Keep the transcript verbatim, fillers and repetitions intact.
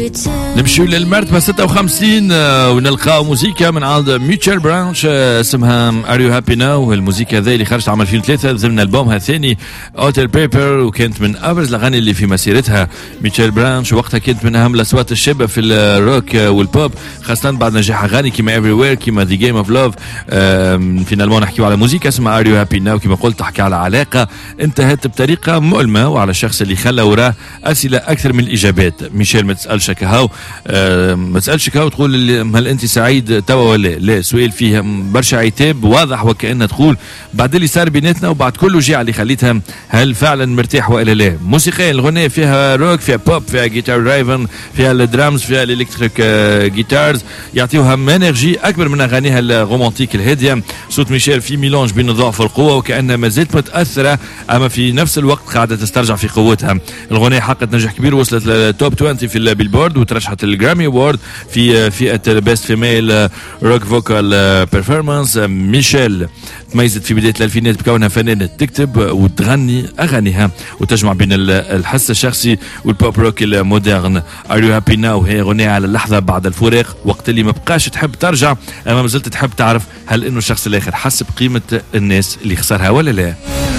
نمشيو للمرتبة ستة وخمسين ونلقاو موسيقى من عند ميتشيل برانش اسمها Are You Happy Now. الموسيقى ذي اللي خرجت عام ألفين وثلاثة ضمن ألبومها الثاني اوتر بيبر، وكانت من ابرز الاغاني اللي في مسيرتها. ميتشيل برانش وقتها كانت من اهم الاصوات الشابه في الروك والبوب، خاصه بعد نجاح اغاني كيما Everywhere كيما The Game of Love. فينالمون نحكيو على موسيقى اسمها Are You Happy Now، كيما قلت تحكي على علاقه انتهت بطريقه مؤلمه وعلى الشخص اللي خلى وراه اسئله اكثر من الاجابات. ميشيل ما تسالش هكاهو، أه ما تسالش هكاهو تقول هل انت سعيد توا ولا لا. سؤال فيه برشا عتاب واضح، وكأنها تقول بعد اللي صار بيناتنا وبعد كل وجيعه اللي خليتها هل فعلا مرتاح والا لا. موسيقيا الغنية فيها روك، فيها بوب، فيها جيتار درايفن، فيها الدرامز، فيها الالكتريك جيتارز، يعطيوها انرجي اكبر من اغانيها الرومانتيك الهاديه. صوت ميشيل في ميلونج بين الضعف والقوه، وكانها ما زالت متاثره اما في نفس الوقت قاعده تسترجع في قوتها. الغنية حققت نجاح كبير، وصلت للتوب عشرين في البيلبورد وترشحت الجرامي اوورد في فئه بيست فيميل روك فوكال بيرفورمانس. ميشيل تميزت في بدايه الالفينات بكونها فنانه تكتب وتغني اغانيها وتجمع بين الحس الشخصي والبوب روك المودرن. Are You Happy Now هي غنية على اللحظه بعد الفراق، وقت اللي ما بقاش تحب ترجع اما ما زلت تحب تعرف هل انه الشخص الاخر حس بقيمه الناس اللي خسرها ولا لا.